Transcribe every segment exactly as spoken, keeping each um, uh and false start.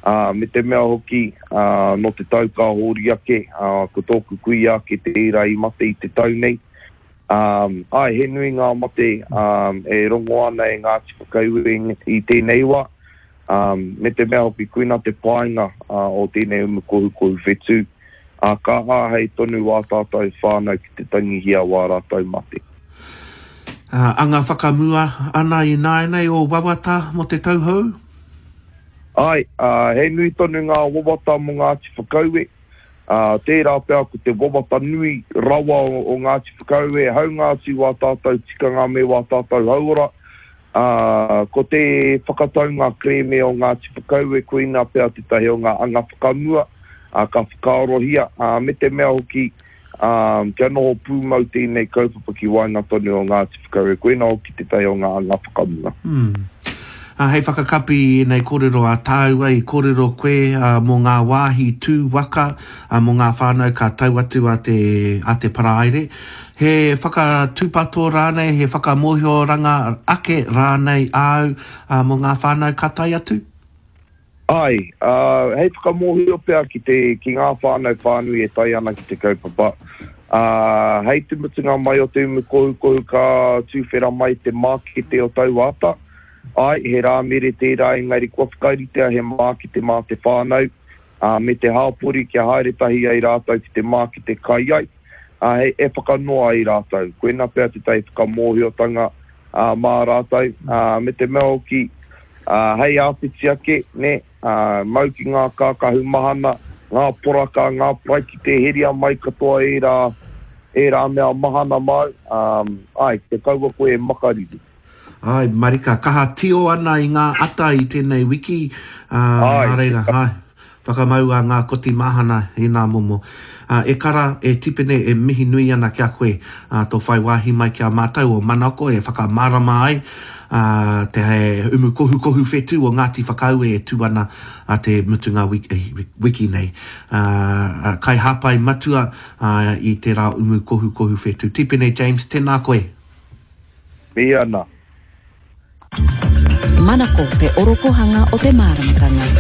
Uh, me te mea hoki, uh, no te tau ka hori ake, uh, ko tōku kui ake te ira i mate i te tau nei. Um, ai, he nui ngā mate um, e rongo ana e ngā tifakau i tēnei wa. Um, me te mea hoki kuina te painga uh, o tēnei umu kohu kohu whetu. Uh, ka hei tonu wā tātou whānau ki te tangihia wā rātou mate. Uh, anga whakamua ana i nāenei o wawata mo te tauhou? Ai, uh, he nui tonu ngā wawata mo ngā tifakau. Uh, tērā pēr ko te wawata nui rawa o, o ngā tifakau e hau ngā ti wā tātou tikanga me wā tātou haura. Uh, ko te whakatau ngā kreme o ngā tifakau e koina pēr te tahi o ngā anga whakamua, uh, ka whakaorohia. Uh, me te mea hoki, um, kia noho pūmau tēnei kaupapa ki wainga tonu o ngā tifakau e koina hoki te tahi o ngā anga whakamua. Hmm. Uh, hei whakakapi nei kōrero a tāua i kōrero koe uh, mō ngā wāhi tū waka uh, mō ngā whānau ka tau atu a te, a te paraire. He whakatūpato rānei, he whakamohio ranga ake rānei au uh, mō ngā whānau ka tai atu? Ai, uh, hei whakamohio pēr ki, te, ki ngā whānau whānui e tai ana ki te kaupapa. Uh, hei tumutunga mai o te umu kohu kohu ka tūwhera mai te mākete o tau ata. Ai, he rā mere tērā engari kua whakairitea he mākete mā te whānau, uh, me te hāpori kia haeretahi ai rātou ki te mākete kai ai, uh, he e whakanoa ai rātou. Koena pēr te tai whakamohiotanga uh, mā rātou, uh, me te mea hoki, uh, hei āpiti ake, ne, uh, mau ki ngā kākahu mahana, ngā poraka, ngā praiki te heria mai katoa e rā, e rā mea mahana mai, um, ai, te kaua koe e makariri. Ai, Marika, kaha tio ana i ngā ata i tēnei wiki. Uh, ai. Nā reira, hai. Whakamau a ngā koti mahana i ngā momo. Uh, e kara, e tipene, e mihi nui ana kia koe. Uh, tō whai wāhi mai kia mātau o manako, e whakamārama ai. Uh, te he umu kohu kohu whetu o Ngāti Whakau e tu ana a te mutunga wiki, wiki nei. Uh, kai hapai matua uh, i te rā umu kohu kohu whetu. Tipene James, tēnā koe. Me ana. Manako te oropohanga o te māramatanga.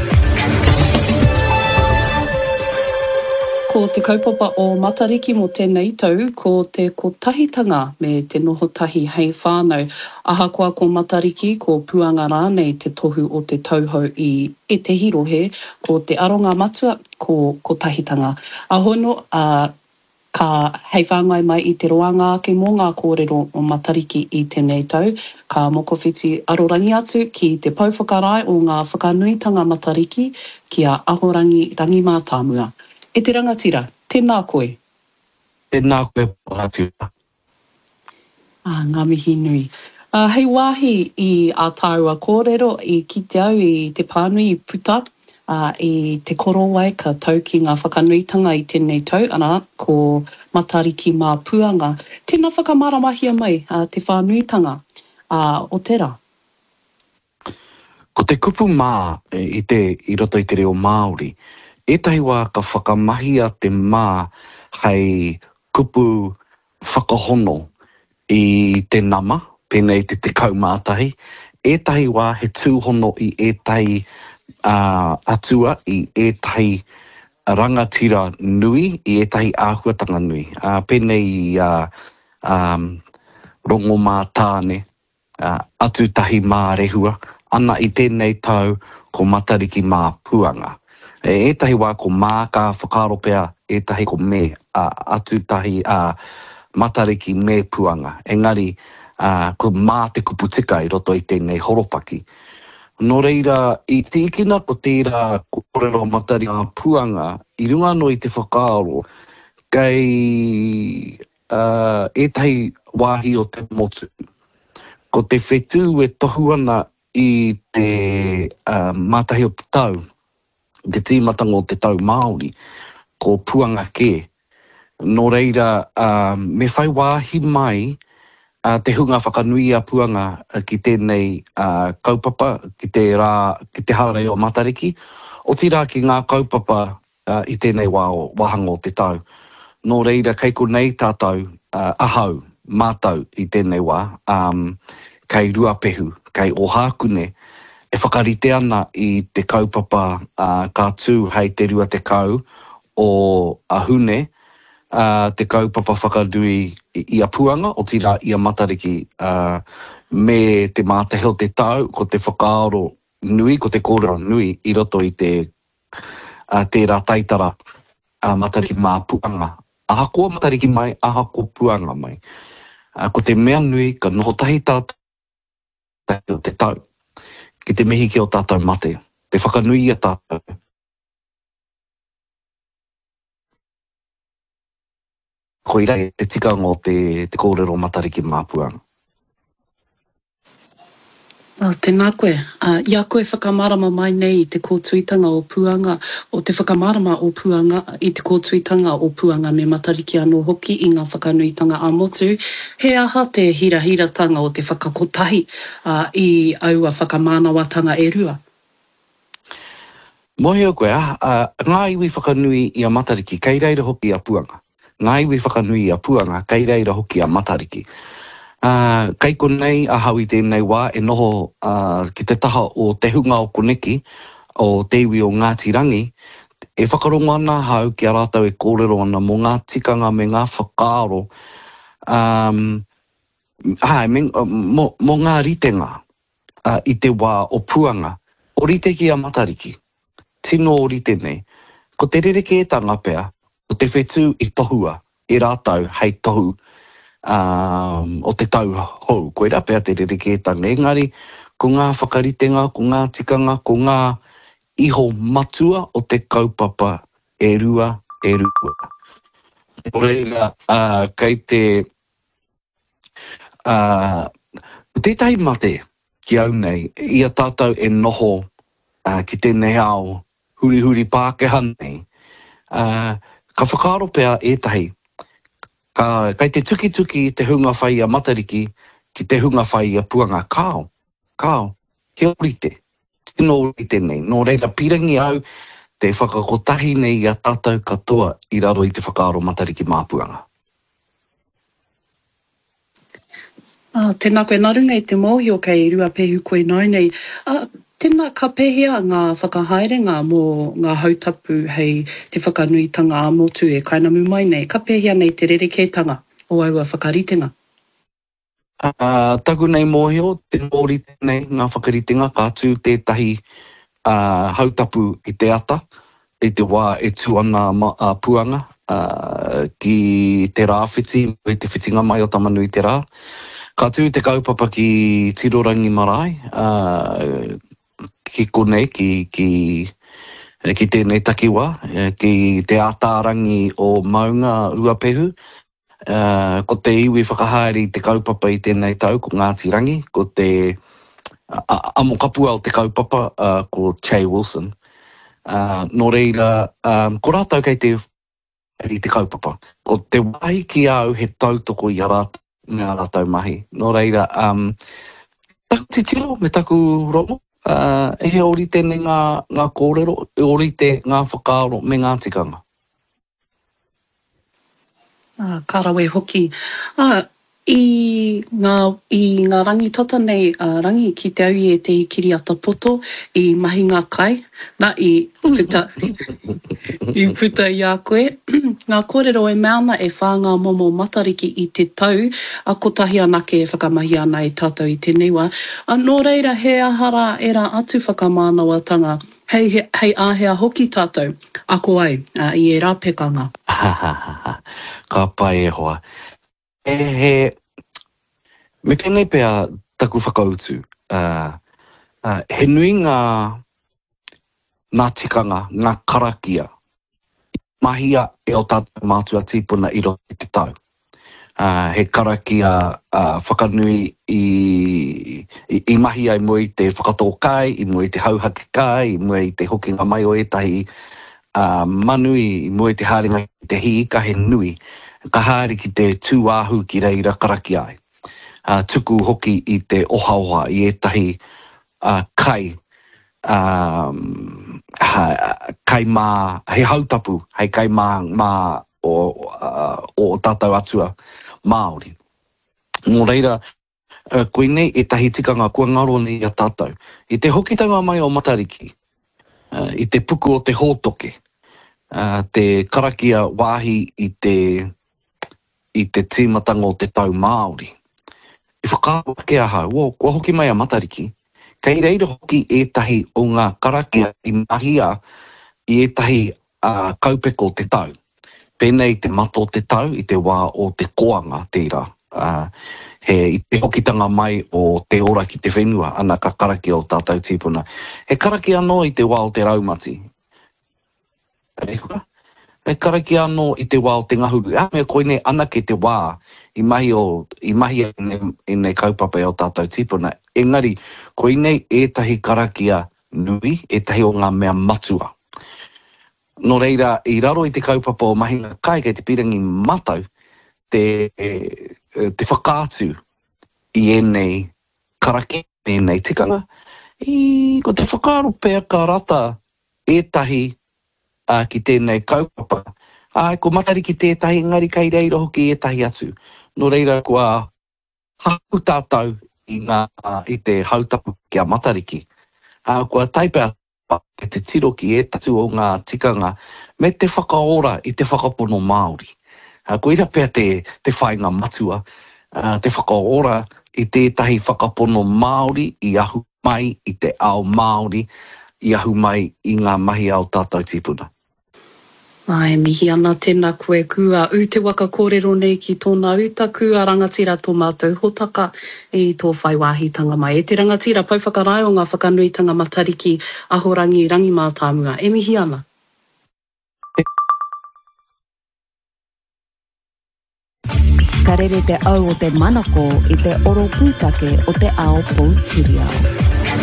Ko te kaupapa o Matariki mo tēnei tau, ko te kotahitanga me te noho tahi hei whānau. Ahakoa ko Matariki, ko puanga rānei te tohu o te tauhou i e te hirohe, ko te aronga matua, ko kotahitanga. Ahono, a uh, ka hei whāngai mai i te roanga ake mō ngā kōrero o Matariki i tēnei tau. Ka mokowhiti arorangi atu ki te pauwhakarai o ngā whakanuitanga Matariki ki a ahorangi rangi mātāmua. E te rangatira, tēnā koe. Tēnā koe pātua. Ah, ngā mihi nui. Uh, hei wāhi i a tāua kōrero i ki te au i te pānui i puta. Uh, i te korowai ka tau ki ngā whakanuitanga i tēnei tau, ana ko Matariki mā puanga. Tēnā whakamaramahia mai, uh, te whānuitanga uh, o tērā. Ko te kupu mā i, te, i roto i te reo Māori, etahi wā ka whakamahia te mā hei kupu whakahono i te nama, pēnei te te kaumātahi, etahi wā he tūhono i etahi Uh, atua i etahi rangatira nui, i etahi āhuatanga nui. Uh, pēnei uh, um, rongo mā tāne, uh, atu tahi mā rehua, ana i tēnei tau ko Matariki mā puanga. E etahi wā ko mā ka whakaropea, etahi ko me, uh, atu tahi uh, Matariki me puanga. Engari, uh, ko mā te kuputika i roto i tēnei horopaki. Nō reira, i tīkina ko tērā kōrero Matariki ngā puanga, i runga no i te whakaaro, kei uh, etahi wāhi o te motu. Ko te whetū e tohu ana i te uh, mātahi o te tau, te tīmatanga o te tau Māori, ko puanga ke. Nō reira, uh, me whai wāhi mai, Uh, te hunga whakanui a puanga uh, ki tēnei uh, kaupapa, ki te, rā, ki te hararei o Matariki, o tira ki ngā kaupapa uh, i tēnei wā o, wahanga o te tau. Nō reira, kei ko nei tātou uh, ahau, mātau i tēnei wā, um, kei ruapehu, kei ohākune, e whakarite ana i te kaupapa uh, ka tū hei te rua te kau o Ahune, uh, te kaupapa whakadui i, i a puanga o tira i a matariki uh, me te māteheo te tau ko te whakaaro nui, ko te kōrero nui i roto i te uh, tērā taitara uh, matariki mā puanga. Aha kua matariki mai, aha kua puanga mai. Uh, ko te mea nui ka noho tahi tātou te tau. Ki te mihi ki o tātou mate. Te whakanui a tātou. Koira te tikanga o te, te kōrero matariki mā puanga. Well, tēnā koe. Uh, ia koe whakamarama mai nei i te kōtuitanga o puanga, o te whakamarama o puanga, i te kōtuitanga o puanga me matariki anō hoki i ngā whakanuitanga a motu. He aha te hira-hiratanga o te whakakotahi uh, i aua whakamānawatanga e rua? Mohe o koe, uh, ngā iwi whakanui i a matariki, kei reira hoki a puanga. Ngā iwi whakanui i a puanga, kei reira hoki a matariki. Uh, kei konei a hawi tēnei wā e noho uh, ki te taha o te hunga o koneki o te iwi o Ngāti Rangi e whakarongo ana hau ki a rātau e kōrero ana mo ngā tikanga me ngā whakaaro um, hai, me, uh, mo, mo ngā ritenga uh, i te wā o puanga o rite ki a matariki tino o rite nei ko te rereke e tanga pea o te whetū i tohua e rātau hei tohu Um, o te tau hou, koe ra pēr te rereke tanga. Engari, ko ngā whakaritenga, ko ngā tikanga, ko ngā iho matua o te kaupapa e rua, e rua. O reira, uh, kei te uh, tētahi mate ki au nei, ia tātou e noho uh, ki tēnei ao huri huri Pākehā nei. Uh, ka whakaaro pēr ētahi Ka, kai te tuki tuki te hunga whai a matariki ki te hunga whai a puanga. Kao, kao, he orite. Tino orite nei. Nō reira pirangi au te whakakotahi nei a tātou katoa i raro i te whakaaro matariki mā puanga. Ah, tēnā koe narunga i te mōhio kei rua pehu koe nai nei. Ah, tēnā ka pehea ngā whakahaerenga mō ngā hautapu hei te whakanuitanga a motu e kainamu mai nei. Ka pehea nei te rerekētanga o aua whakaritenga. Uh, taku nei mōhio, te mōrite nei ngā whakaritenga ka tū tētahi uh, hautapu i te ata, i te wā e tū ana ma, uh, puanga uh, ki te rāwhiti, i te whitinga mai o tamanui te rā. Ka tū te kaupapa ki Tirorangi Marae, uh, ki konei, ki, ki, ki tēnei takiwa, ki te ātārangi o maunga ruapehu. Uh, ko te iwi whakahaere i te kaupapa i tēnei tau, ko Ngāti Rangi, ko te uh, amo kapua o te kaupapa, uh, ko Che Wilson. Uh, nō reira, um, ko rātau kei te i te kaupapa. Ko te wai ki au he tautoko i a rātau, ngā rātau mahi. Nō reira, um, taku te tiro me taku romo. Uh, e he orite nei ngā, ngā kōrero, e orite ngā whakaaro me ngā tikanga. Ah, kārawe hoki. Ah, i ngā, i ngā rangitata nei, uh, rangi ki te au i e te ikiri ata poto, i mahi ngā kai, nā i puta, i puta i a koe. Ngā kōrero e meana e whā ngā momo matariki i te tau, a kotahi anake e whakamahi ana e tātou i te niwa. A nō reira he ahara e rā atu whakamānawatanga, hei, hei, hei āhea hoki tātou, ako ai, uh, i e rā pekanga. Ka pai e hoa. E he, me penei pēr taku whakautu, uh, uh, he nui ngā, ngā tikanga, ngā karakia, mahia e o tātou mātua tīpuna i roto i te tau. Uh, he karakia uh, whakanui i, i, i mahia i mua i te whakatō kai, i mua i te hauhake kai, i mua i te hokinga mai o etahi uh, manui, i mua i te haringa i te hiika he nui. Ka haere ki te tūāhu ki reira karaki ai. Uh, tuku hoki i te oha oha i etahi uh, kai, um, ha, kai mā, he hautapu, hei kai mā, mā o, uh, o tātou atua Māori. Mō reira, uh, koe nei e tahi tikanga kua ngaro ni a tātou. I te hokitanga mai o Matariki, uh, i te puku o te hōtoke, uh, te karakia wāhi i te, i te tīmatanga o te tau Māori. I whakawake a hau, o, kua hoki mai a Matariki, kei reira hoki e tahi o ngā karakia i mahia i e tahi uh, kaupeko o te tau. Pēnei te mato o te tau i te wā o te koanga tērā. Uh, he i te hokitanga mai o te ora ki te whenua, ana ka karakia o tātou tīpuna. He karakia anō i te wā o te raumati. Rehuka? He karakia anō i te wā o te ngahuru. Ah, mea koine ana ki te wā i mahi o i mahi i nei, i nei kaupapa o tātou tīpuna. Engari, koine e tahi karakia nui, e tahi o ngā mea matua. No reira, i raro i te kaupapa o mahinga kai kei te pirangi matau, te, te whakaatu i enei karaki, enei tikanga. I, ko te whakaaro pēr ka rata e tahi uh, ki tēnei kaupapa. Ai, ko Matariki tētahi, ngari kei reira hoki e tahi atu. No reira, kua haku tātou i, ngā, uh, i te hautapu ki a Matariki. Uh, kua taipea e te tiro ki e tatu o ngā tikanga me te whakaora i te whakapono Māori. Uh, ko ira pia te, te whainga matua, uh, te whakaora i tētahi whakapono Māori i ahu mai i te ao Māori, i ahu mai i ngā mahi ao tātou tīpuna. Ai, mihi ana tēnā koe kua u te waka kōrero nei ki tōna utaku a rangatira tō mātou hotaka i tō whaiwāhitanga mai. E te rangatira pauwhakarai o ngā whakanuitanga Matariki ahorangi rangi mā tāmua. E mihi ana. Ka rere te au o te manako i te oro pūtake o te ao Poutirau.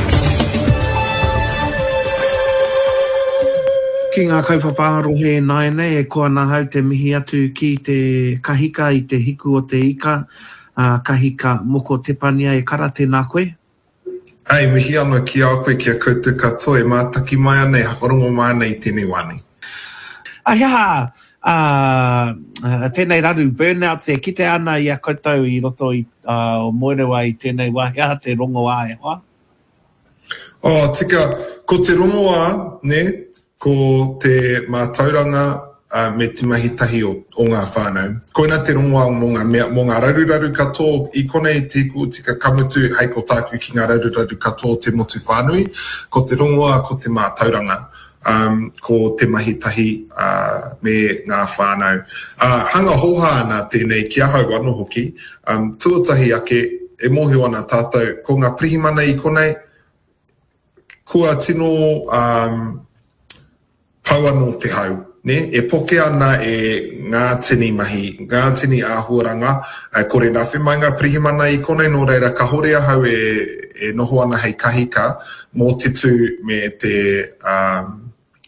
Ki ngā kaupapa rohe naene e koa nā hau te mihi atu ki te kahika i te hiku o te ika, uh, kahika moko te pania e kara tēnā koe. Ai, mihi ana ki a koe ki a koutou katoa e mātaki mai ana e hakarongo mai ana i tēnei wāne. Ai ha, uh, uh, tēnei raru burnout te kite ana i a koutou i roto i uh, o moerewa i tēnei wahi aha te rongo a e hoa. Oh, tika, ko te rongo a, ne, ko te mātauranga uh, me te mahitahi o, o ngā whānau. Koina te rongoa mō ngā, mea, mō ngā raruraru katoa i konei te ku tika kamutu hei ko tāku ki ngā raruraru katoa te motu whānui. Ko te rongoa, ko te mātauranga, um, ko te mahitahi uh, me ngā whānau. Uh, hanga hoha ana tēnei ki ahau wano hoki, um, tuatahi ake e mohio ana tātou, ko ngā prihimana i konei, kua tino um, pau anō te hau, ne? E poke ana e ngā tini mahi, ngā tini āhuaranga, e kore nawhi mai ngā prihimana i konei, no reira ka hore ahau e, e noho ana hei kahika, mō te tū me te um,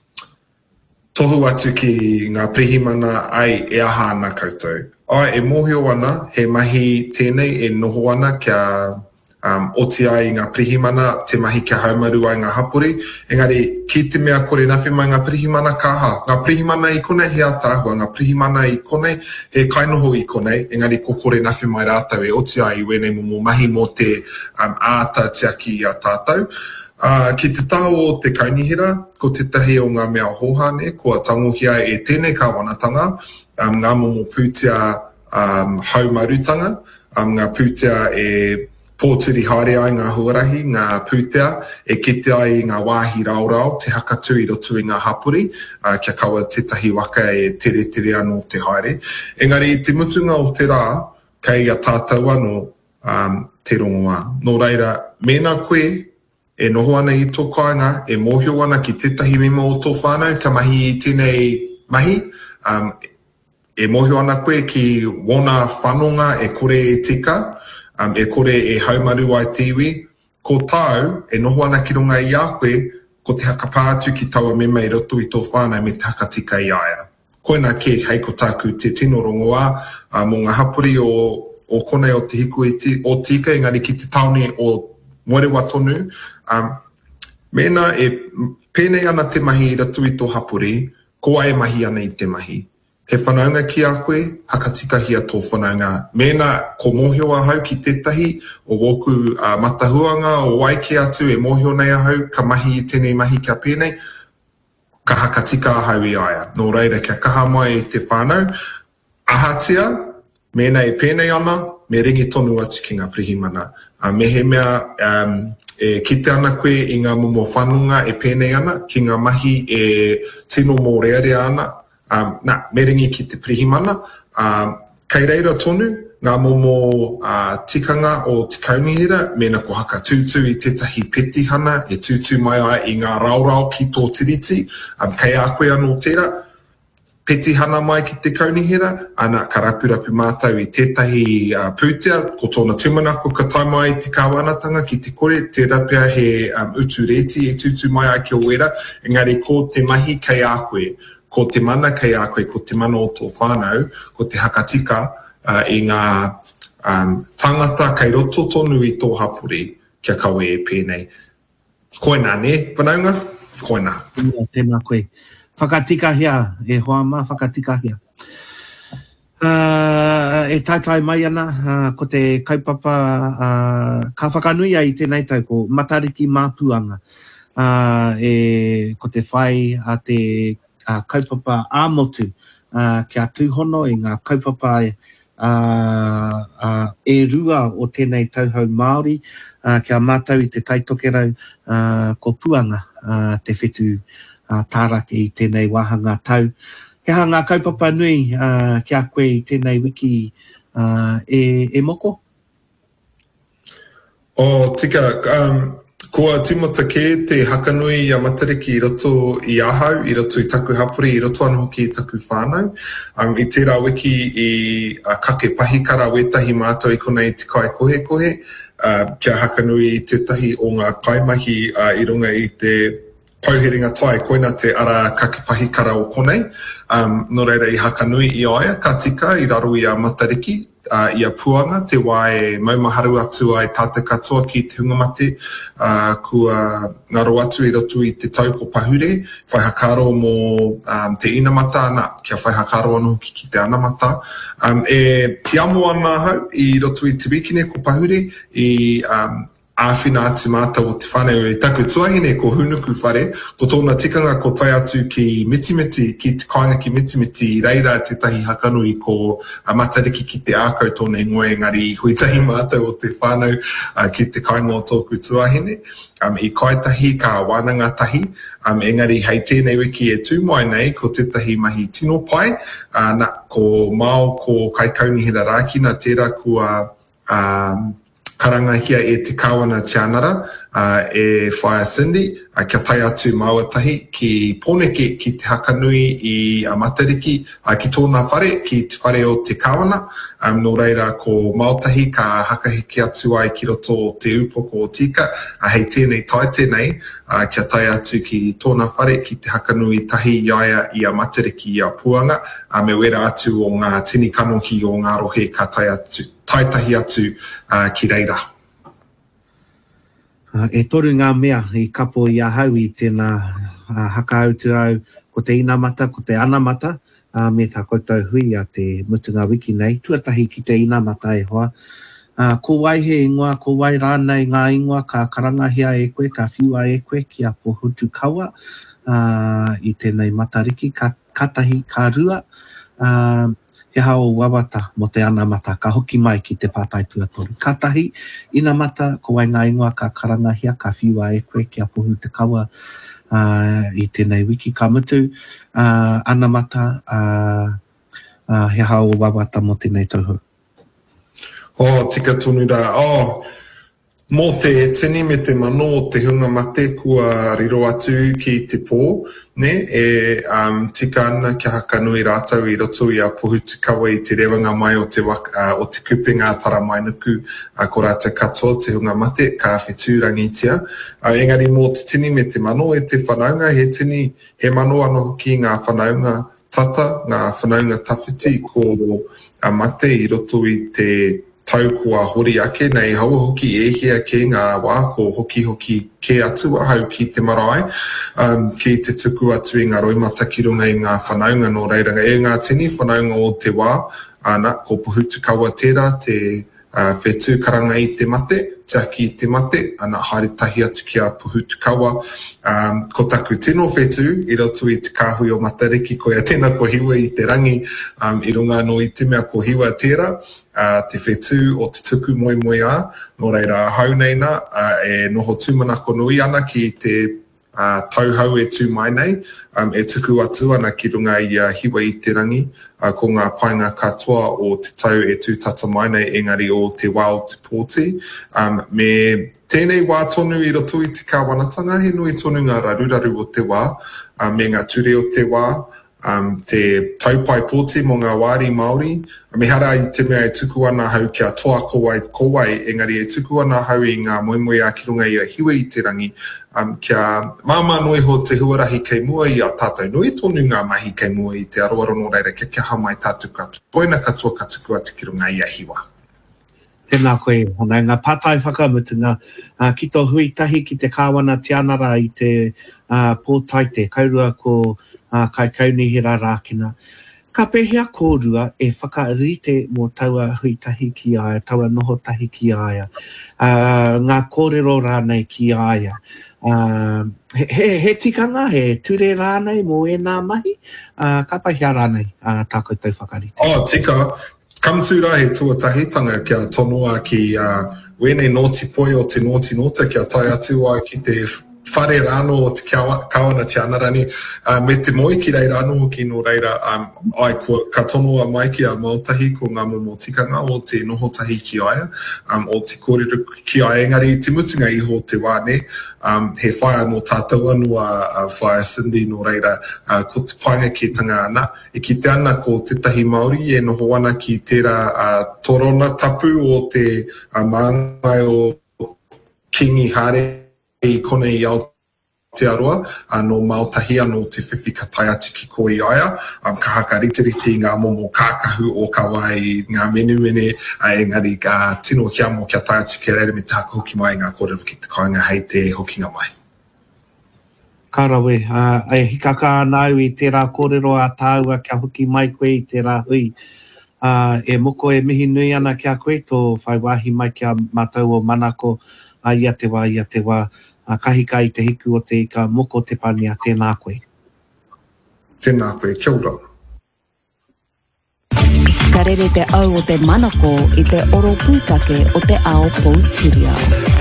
tohu atu ki ngā prihimana ai e aha ana koutou. Ai, e mohio ana, he mahi tēnei e noho ana kia Um, oti ai ngā prihimana, te mahi kia haumaru ai ngā hapori. Engari, ki te mea kore nawhi mai ngā prihimana kaha. Ngā prihimana i konei he atāhua, ngā prihimana i konei he kainoho i konei. Engari, ko kore nawhi mai rātau e oti ai wene momo mahi mo te um, āta tiaki i a tātou. Uh, ki te taho o te kainihira, ko te tahi o ngā mea hohane, kua tangohia e tēnei ka wanatanga, um, ngā momo pūtea um, haumarutanga, um, ngā pūtea e pōturi haere ai ngā huarahi, ngā pūtea, e kite ai ngā wāhi raurau, te hakatu i roto i ngā hapuri, uh, kia kaua tetahi waka e tere tere anō te haere. Engari, te mutunga o te rā, kei a tātou anō um, te rongoa. Nō reira, mēnā koe, e noho ana i tō kāinga, e mōhio ana ki tetahi mima o tō whānau, ka mahi i tēnei mahi, um, e mōhio ana koe ki wona whanonga e kore e tika, Um, e kore e haumaru ai te iwi, ko tau, e noho ana ki runga i a koe, ko te hakapātu ki taua mema i roto i tō whānau me te hakatika i aia. Koina ke hei ko tāku te tino rongoa, uh, mō ngā hapuri o, o konei o te hiku e ti, o tika, engari ki te taone o moerewa tonu. Um, mena e pēnei ana te mahi i roto i tō hapuri, ko ai mahi ana i te mahi. he whanaunga ki a koe, hakatikahia tō whanaunga. Mēnā, ko mōhio ahau ki tētahi, o woku uh, matahuanga, o waike atu e mōhio nei ahau, ka mahi i tēnei mahi kia pēnei, ka hakatika ahau i aia. Nō reira, kia kaha mai e te whānau, ahatia, mēnā e pēnei ana, me ringi tonu atu ki ngā prihimana. Uh, me he mea, um, e kite ana koe i ngā momo whanunga e pēnei ana, ki ngā mahi e tino mō rearea ana, Um, nā, me ringi ki te prihimana. Um, kei reira tonu, ngā momo uh, tikanga o te kaunihira, mena ko haka tūtū i tētahi petihana, e tūtū mai ai i ngā raurau ki tō tiriti, um, kei a koe anō tērā, petihana mai ki te kaunihira, ana ka rapurapu mātau i tētahi uh, pūtea, ko tōna tumanako ka tai mai te kāwanatanga ki te kore, tērā pia he um, utu reti e tūtū mai ai ki o wera, engari ko te mahi kei a koe, ko te mana kei a koe, ko te mana o tō whānau, ko te hakatika uh, i ngā um, tangata kei roto tonu i tō hapuri kia kawe e pēnei. Koe nā, ne, whanaunga? Koe nā. Tēnā koe. Whakatikahia, e hoa mā whakatikahia. Uh, e taitai mai ana, uh, ko te kaupapa, uh, ka whakanui ai tēnei tau ko matariki māpuanga. Uh, e, ko te whai a te Uh, kaupapa āmotu uh, kia tūhono i ngā kaupapa uh, uh, e rua o tēnei tauhau Māori uh, kia mātau i te taitokerau uh, ko puanga uh, te whetu uh, tārake i tēnei wāhanga tau. He ha ngā kaupapa nui uh, kia koe i tēnei wiki uh, e, e moko? O, tika, um, kua timota ke te hakanui i a matariki i roto i ahau, i roto i taku hapuri, i roto anō hoki i taku whānau. Um, I tērā wiki i uh, kake pahikara wetahi mātou i konei te kai kohe kohe, uh, kia hakanui i tētahi o ngā kaimahi uh, i runga i te pauheringa tai, koina te ara kake pahikara o konei. Um, no reira i hakanui i aia, ka tika i raro i a matariki, Uh, i a puanga, te wae maumaharu atu ai tātou katoa ki te hungamate, uh, kua ngaro atu i roto i te tau ko pahure, whaihakaro mō um, te inamata ana, kia whaihakaro anō ki, ki te anamata. Um, e ki amo ana hau i roto i te bikine ko pahure, i um, āwhina atu mātou o te whanau e taku tuahine ko hunuku whare, ko tōna tikanga ko tai atu ki mitimiti, ki te kāinga ki mitimiti, i reira tētahi hakanui ko uh, matariki ki te ākau tōna ingoe, engari huitahi mātou o te whanau uh, ki te kāinga o tōku tuahine. Um, I kaitahi ka wānanga tahi, um, engari hei tēnei wiki e tūmai nei ko tētahi mahi tino pai, uh, na, ko Mao ko kai kaunihira rākina tērā kua um, karangahia e te kawana tianara, uh, e whaia Cindy, uh, kia tai atu mauatahi ki Pōneke ki te hakanui i a matariki, uh, ki tōna whare, ki te whare o te kawana. Um, no reira ko mautahi ka hakahiki atu ai ki roto o te upoko o tika, uh, hei tēnei tai tēnei, uh, kia tai atu ki tōna whare, ki te hakanui tahi iaia i a matariki i a puanga, uh, me wera atu o ngā tini kanohi o ngā rohe ka tai atu. Taitahi atu uh, ki reira. Uh, e toru ngā mea i kapo i ahau i tēnā uh, hakaautu au ko te inamata, ko te anamata, uh, me tā koutou hui a te mutunga wiki nei, tuatahi ki te inamata e hoa. Uh, ko waihe ingoa, ko wai rānei ngā ingoa, ka karangahia e koe, ka whiua e koe ki a pohutu kaua uh, i tēnei matariki, ka, katahi, ka rua. Uh, He hao wawata mo te anamata, ka hoki mai ki te pātai tuatoru. Ka tahi, inamata, ko wai ngā ingoa ka karangahia, ka whiua e koe ki a pohu te kaua uh, i tēnei wiki ka mutu. Uh, anamata, uh, uh, he hao wawata mo tēnei tauhou. Oh, tika tonu rā. Oh, mō te tini me te mano o te hunga mate kua riro atu ki te pō, ne, e um, tika ana kia hakanui rātau i roto i a pohutu kawa i te rewanga mai o te, wak, uh, o te kupenga tara mai nuku uh, ko rātau katoa te hunga mate, ka whetūrangitia. Uh, engari mō te tini me te mano e te whanaunga, he tini, he mano anō ki ngā whanaunga tata, ngā whanaunga tawhiti ko uh, mate i roto i te tau kua hori ake nei haua hoki e hea ke ngā wā ko hoki hoki ke atua hau ki te marae um, ki te tuku atu i ngā roimata ki runga i ngā whanaunga no reira e ngā tini whanaunga o te wā ana ko puhutu kaua tērā te uh, whetū karanga i te mate te aki i te mate ana haere tahi atu ki a puhutu kaua um, ko taku tino whetū i roto i te kāhui o Matariki ko ia tēnā ko hiwa i te rangi um, i runga no i te mea ko hiwa tērā uh, te whetū o te tuku moi moi a no reira hau neina uh, e noho tūmanako nui ana ki te Uh, tauhau e tū mai nei, um, e tuku atu ana ki runga i uh, hiwa i te rangi, uh, ko ngā painga katoa o te tau e tū tata mai nei engari o te wā o te pōti. Um, me tēnei wā tonu i roto i te kāwanatanga, he nui tonu ngā raruraru o te wā, uh, me ngā ture o te wā, um, te taupai pōti mo ngā wāri Māori, me hara i te mea e tuku ana hau kia toa kowai kowai, engari e tuku ana hau i ngā moemoe a ki runga i a hiwa i te rangi, Um, kia māma noi ho te huarahi kei mua i a tātou nui tonu ngā mahi kei mua i te aroaro no reira kia kia hamai tātou katu. Poina katoa ka tuku ati ki runga i a hiwa. Tēnā koe, hona ngā pātai whakamutunga, uh, ki tō hui tahi ki te kāwana tianara i te uh, pōtaite, kaurua ko uh, kai kaunihira rākina. Ka pehea kōrua e whakarite mō taua hui tahi ki aia, taua noho tahi ki aia. Uh, ngā kōrero rānei ki aia. Uh, he, he, he tikanga, he ture rānei mō e nā mahi, uh, ka pahia rānei uh, tā koutou whakarite. Oh, tika, kamtura he tuatahitanga kia tonoa ki uh, wene nōti poi o te nōti nōta kia tai atu ai ki te whare rāno o te kawana te anarani, uh, me te moi ki rei rāno ki no reira, um, ai kua ka tonoa mai ki a Māotahi ko ngā momo tikanga o te noho tahi ki aia, um, o te kōrero ki aia, engari te mutunga iho te wāne, um, he whaia no tātou anua uh, whaia Cindy no reira, uh, ko te painga ki tanga ana, e ki te ana ko te tahi Māori, e noho ana ki tērā uh, torona tapu o te uh, māngai o Kingi Hare, i kone i Aotearoa, uh, no Māotahi anō te whiwhi ka tai atu ki ko i aia, um, ka haka ritiriti ngā momo kākahu o ka wai, ngā menuene, uh, engari ka tino kia mo kia tai atu ki reire me te haka hoki mai ngā kōrero ki te kāinga hei te hokinga mai. Karawe, uh, e hikaka anau i tērā kōrero a tāua kia hoki mai koe i tērā hui. Uh, e moko e mihi nui ana kia koe, tō whai wahi mai kia mātou o manako, a ia te wā, ia te wā, a kahika i te hiku o te ika moko te pani a tēnā koe. Tēnā koe, kia ora. Ka rere te au o te manako i te oro pūtake o te ao Poutirau.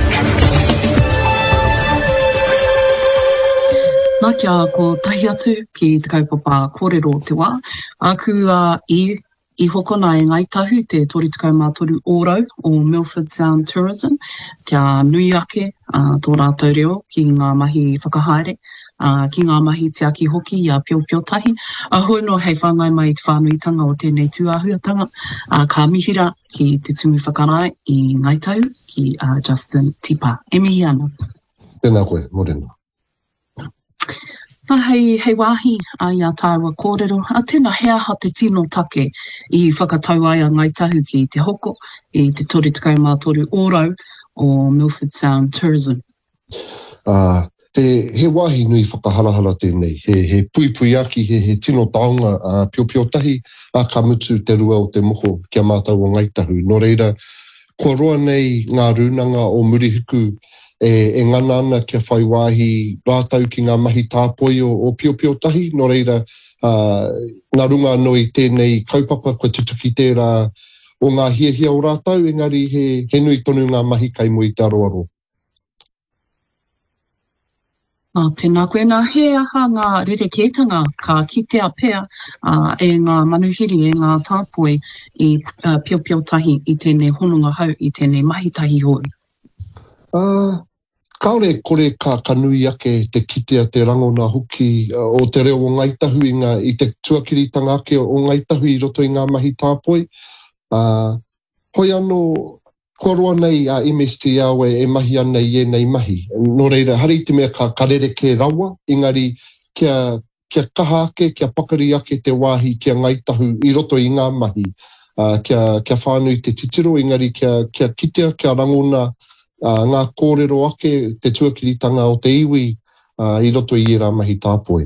Nā kia ko tahi atu ki te kaupapa kōrero o te wā. Aku uh, i I hokona e ngai tahu te tori tukau mā toru ōrau o Milford Sound Tourism, kia nui ake uh, tō rātou reo ki ngā mahi whakahaere, uh, ki ngā mahi te aki hoki i a Pio Pio Tahi. A hoi no hei whāngai mai te whānuitanga o tēnei tūāhuatanga, uh, ka mihira ki te tumu whakarai i ngai tahu ki uh, Justin Tipa. E mihi ana. Tēnā koe, morena. Nā hei, hei wāhi a ia tāua kōrero, a tēnā hea ha te tino take i whakatau ai a ngai tahu ki te hoko i te tori tukau mā toru ōrau o Milford Sound Tourism. Uh, he, he wāhi nui whakahalahara tēnei, he, he pui pui aki, he, he tino taonga uh, Pio Pio Tahi, a ka mutu te rua o te moho kia mātau o ngai tahu. Nō reira, kua roa nei ngā rūnanga o Murihiku, E, e ngana ana kia whai wāhi rātau ki ngā mahi tāpoi o, o Pio Pio Tahi, no reira uh, ngā runga noi tēnei kaupapa kua tutuki tērā o ngā hia hia o rātau, engari he, he nui tonu ngā mahi kai mo i te aroaro. Uh, tēnā koe nā he aha ngā rerekētanga ka kitea pēr uh, e ngā manuhiri e ngā tāpoi i uh, Pio Pio Tahi i tēnei hononga hau i tēnei mahi tahi hoi. Uh, kaore kore ka kanui ake te kitea te rango nā hoki uh, o te reo o Ngaitahu i, ngā, i te tuakiritanga ake o Ngaitahu i roto i ngā mahi tāpoi. Uh, hoi anō, kua roa nei a M S T au e mahi ana i e nei mahi. Nō reira, hari te mea ka karere ke rawa, engari kia, kia kaha ake, kia pakari ake te wāhi kia Ngaitahu i roto i ngā mahi. uh, kia, kia whānui te titiro, engari kia, kia kitea, kia rangona uh, ngā kōrero ake, te tuakiritanga o te iwi uh, i roto i era mahi tāpoe.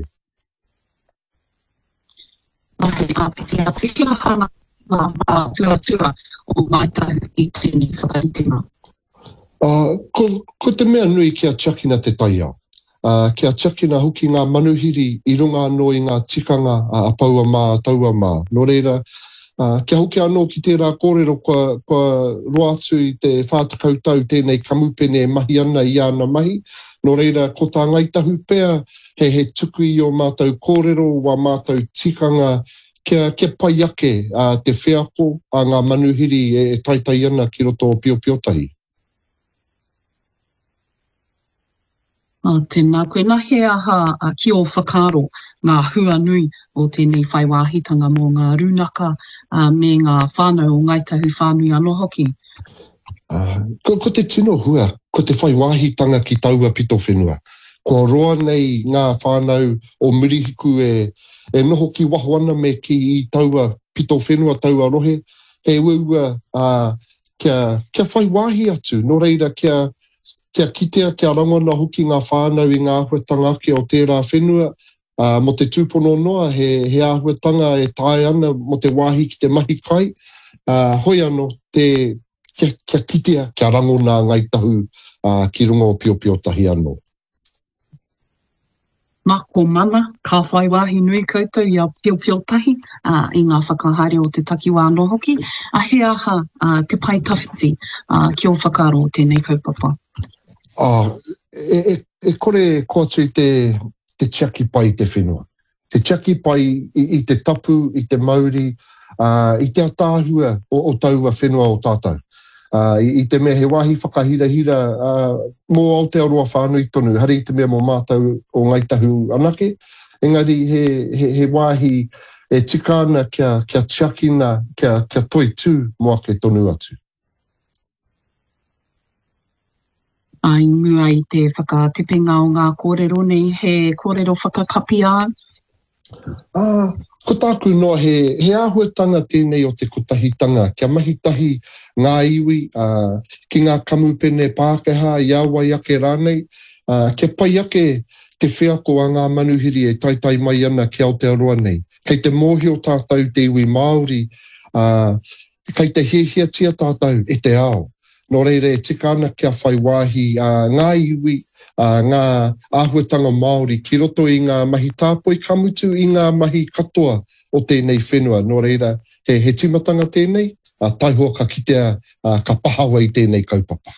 Mahi a piti a tikira hana ngā tua tua o mai tau i tēnei whakaitinga. Uh, ko, ko te mea nui kia tiakina te tai au. Uh, kia tiakina huki ngā manuhiri i runga anō i ngā tikanga a uh, paua mā, taua mā. Nō reira, uh, kia huki anō ki tērā kōrero kua, kua roa atu i te whātakau tau tēnei kamupene mahi ana i ana mahi. Nō reira, ko tā ngaitahu pēr, he he tuku i o mātou kōrero wa mātou tikanga kia, kia pai ake uh, te wheako a ngā manuhiri e, e taitai ana ki roto o Pio Pio Tahi. Uh, tēnā koe nā he aha uh, ki o whakaro ngā hua nui o tēnei whaiwāhitanga mō ngā runaka uh, me ngā whānau o ngaitahu whānui anō hoki. Uh, ko, ko te tino hua, ko te whaiwāhitanga ki taua pito whenua. Ko roa nei ngā whānau o mirihiku e, e noho ki waho ana me ki i taua pito whenua taua rohe, he ua uh, kia, kia whaiwāhi atu, no reira kia kia kitea, kia rangona hoki ngā whānau i ngā ahuatanga ake o tērā whenua, uh, mo te tūpono noa, he, he ahuatanga e tae ana mo te wāhi ki te mahi kai, uh, hoi anō te kia, kia kitea, kia rangona ngai tahu uh, ki runga o Pio Pio Tahi anō. Mako mana, ka whaiwahi nui koutou i a Pio Pio Tahi uh, i ngā whakahaere o te takiwā anō hoki, a he aha uh, te pai tawhiti uh, ki o whakaro o tēnei kaupapa. Ah, e, e, e kore ko atu i te, te tiaki pai te whenua. Te tiaki pai i, i te tapu, i te mauri, uh, i te atāhua o, o taua whenua o tātou. Uh, i, I te mea he wāhi whakahira-hira uh, mō Aotearoa whānui tonu, hari i te mea mō mātou o ngaitahu anake. Engari he, he, he wāhi e tika ana kia, kia tiakina, kia, kia toi tū mō ake tonu atu. Ai mua i te whakatupenga o ngā kōrero nei, he kōrero whakakapia? Ah, ko tāku noa he, he āhuatanga tēnei o te kotahitanga, kia mahitahi ngā iwi, uh, ki ngā kamupene Pākehā, i awa i ake rānei, uh, kia pai ake te wheako a ngā manuhiri e taitai mai ana ki Aotearoa nei. Kei te mōhio tātou te iwi Māori, uh, kei te hehia tia tātou e te ao. Nō reire, e tika ana kia whaiwāhi uh, ngā iwi, uh, ngā āhuatanga Māori, ki roto i ngā mahi tāpoi kamutu, i ngā mahi katoa o tēnei whenua. Nō reira, he, he timatanga tēnei, uh, taihua ka kitea, uh, ka pahawa i tēnei kaupapa.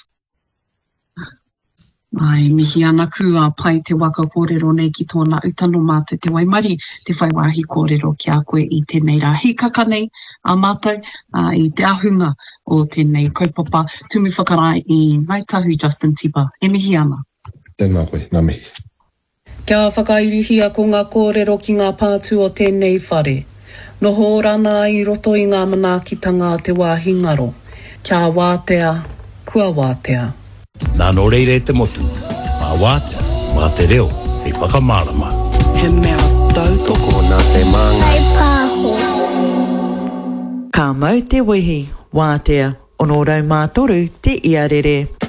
Ai, mihi ana kua pai te waka kōrero nei ki tōna utano mātou te waimari, te whaiwāhi kōrero ki a koe i tēnei rā hikaka nei a mātou, uh, i te ahunga o tēnei kaupapa. Tumi whakarai i ngai tahu Justin Tipa. E mihi ana. Tēnā koe, nā mihi. Kia whakairihia ko ngā kōrero ki ngā pātu o tēnei whare. Noho rana i roto i ngā manaakitanga te wāhi ngaro. Kia wātea, kua wātea. Nā no reire te motu, mā wātea, mā te reo, hei whakamārama. He mea tautoko nā te māngai. Hei pāho. Ka mau te wihi, wātea, ono rau mātoru te iarere